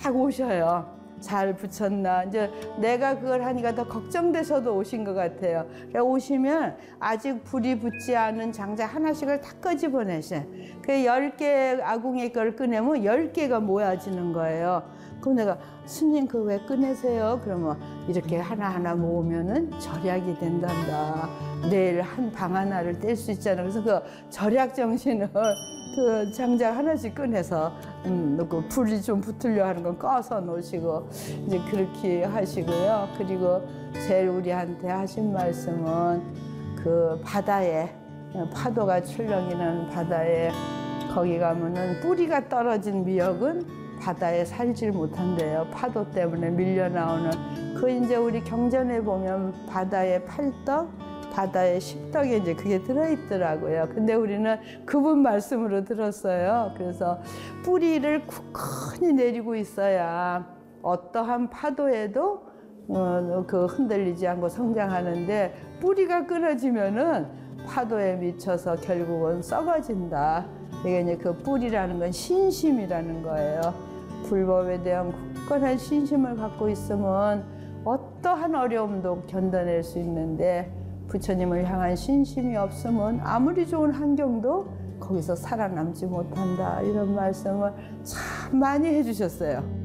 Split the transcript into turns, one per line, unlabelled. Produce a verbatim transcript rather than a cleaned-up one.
딱 오셔요. 잘 붙였나. 이제 내가 그걸 하니까 더 걱정돼서도 오신 것 같아요. 그러니까 오시면 아직 불이 붙지 않은 장작 하나씩을 다 끄집어내셔. 그 열 개 아궁이 걸 꺼내면 열 개가 모아지는 거예요. 그럼 내가 스님 그거 왜 꺼내세요? 그러면 이렇게 하나하나 모으면은 절약이 된단다. 내일 한 방 하나를 뗄 수 있잖아. 그래서 그 절약 정신을 그 장작 하나씩 꺼내서 음, 그 불이 좀 붙으려 하는 건 꺼서 놓으시고 이제 그렇게 하시고요. 그리고 제일 우리한테 하신 말씀은 그 바다에 파도가 출렁이는 바다에 거기 가면은 뿌리가 떨어진 미역은 바다에 살질 못한대요. 파도 때문에 밀려 나오는. 그 이제 우리 경전에 보면 바다의 팔떡, 바다의 십덕에 이제 그게 들어있더라고요. 근데 우리는 그분 말씀으로 들었어요. 그래서 뿌리를 굳건히 내리고 있어야 어떠한 파도에도 어, 그 흔들리지 않고 성장하는데 뿌리가 끊어지면은 파도에 미쳐서 결국은 썩어진다. 이게 이제 그 뿌리라는 건 신심이라는 거예요. 불법에 대한 굳건한 신심을 갖고 있으면 어떠한 어려움도 견뎌낼 수 있는데 부처님을 향한 신심이 없으면 아무리 좋은 환경도 거기서 살아남지 못한다. 이런 말씀을 참 많이 해주셨어요.